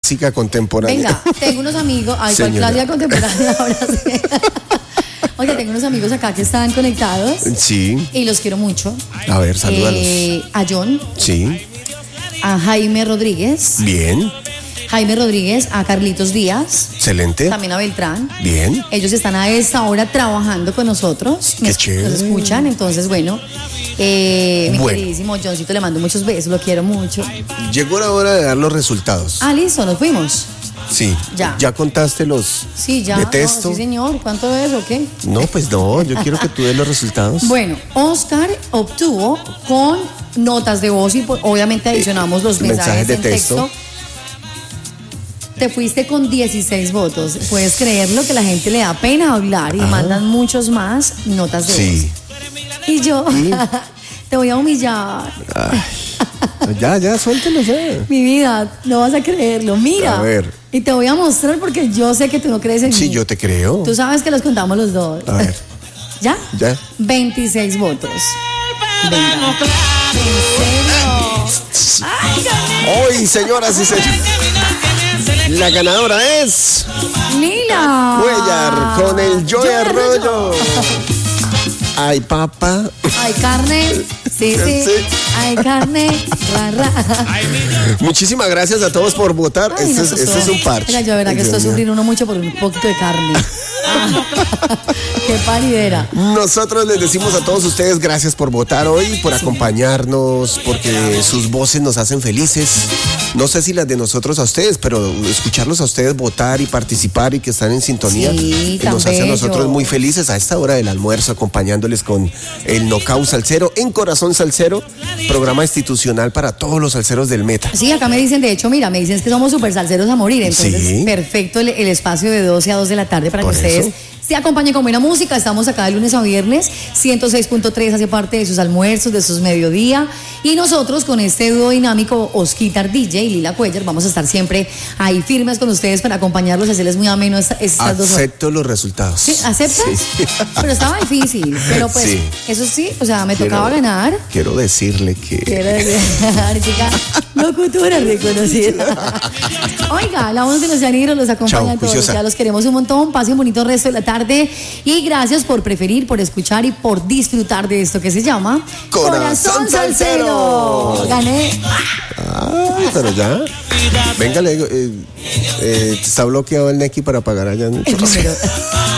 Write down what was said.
clásica contemporánea. Venga, tengo unos amigos. Ay, ¿cuál Señora. clásica contemporánea ahora sí? Oye, tengo unos amigos acá que están conectados Sí. y los quiero mucho. A ver, salúdalos. A John, Sí. a Jaime Rodríguez, Bien. a Carlitos Díaz, Excelente. también a Beltrán. Bien. Ellos están a esta hora trabajando con nosotros. Qué chévere. Nos escuchan, entonces, bueno. Mi Bueno. queridísimo Johncito, le mando muchos besos, lo quiero mucho. Llegó la hora de dar los resultados. Ah, listo, nos fuimos. Sí. Ya. ¿Ya contaste los Sí, ya. de texto? No, sí, señor. ¿Cuánto es o qué? No, pues no, yo quiero que tú des los resultados. Bueno, Oscar obtuvo con notas de voz y obviamente adicionamos los mensajes de en texto. Te fuiste con 16 votos. Puedes creerlo que la gente le da pena hablar y mandan muchos más notas de Sí. voz. Y yo te voy a humillar. Ya, suéltelo ya. Mi vida, no vas a creerlo. Mira. A ver. Y te voy a mostrar porque yo sé que tú no crees en mí. Sí, yo te creo. Tú sabes que los contamos los dos. A ver. ¿Ya? Ya. 26 votos. Venga. ¿En serio? ¡Ay, gané! Hoy, señoras y señores, la ganadora es ¡Lila! Cuellar con el Joey Arroyo. Ay, papá. ¡Ay, carne! Sí, sí. Sí. ¡Ay, carne! Ra, ra. Muchísimas gracias a todos por votar. Ay, no, Este es un parche. Mira, yo verá que Ay, estoy Dios mío. sufriendo uno mucho por un poquito de carne. ¡Qué paridera! Nosotros les decimos a todos ustedes gracias por votar hoy, por acompañarnos, porque sus voces nos hacen felices. No sé si las de nosotros a ustedes, pero escucharlos a ustedes votar y participar y que están en sintonía Sí, tan nos hace a nosotros bello. muy felices a esta hora del almuerzo, acompañándoles con el Knockout Salsero en Corazón Salsero, programa institucional para todos los salseros del Meta. Sí, acá me dicen, de hecho, mira, me dicen que somos súper salseros a morir. Entonces, Sí. perfecto el espacio de 12 a 2 de la tarde para Por que ustedes eso. se acompañen con buena música. Estamos acá de lunes a viernes. 106.3 hace parte de sus almuerzos, de sus mediodía. Y nosotros con este dúo dinámico, Osquitar DJ y Lila Cuellar, vamos a estar siempre ahí firmes con ustedes para acompañarlos y hacerles muy ameno estas 2 horas. Acepto los resultados. ¿Sí? ¿Aceptas? Sí. Pero estaba difícil. Pero pues, Sí. eso sí, o sea, me tocaba ganar. Quiero decirle que... Quiero decir, chica, locutora reconocida. Oiga, la voz de los llaneros los acompaña Chao, a todos. juiciosa. Ya los queremos un montón. Pasen un bonito resto de la tarde. Y gracias por preferir, por escuchar y por disfrutar de esto que se llama Corazón Salsero. Gané. Ay, pero ya. Venga, le digo, está bloqueado el Neki para pagar allá en El número.